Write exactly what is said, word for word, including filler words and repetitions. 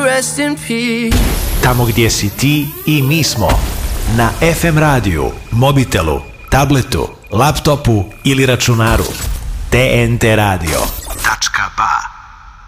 rest in peace. Tamo gdje si ti i mi smo. Na ef em radiju, mobitelu, tabletu, laptopu ili računaru. te en te radio tačka ba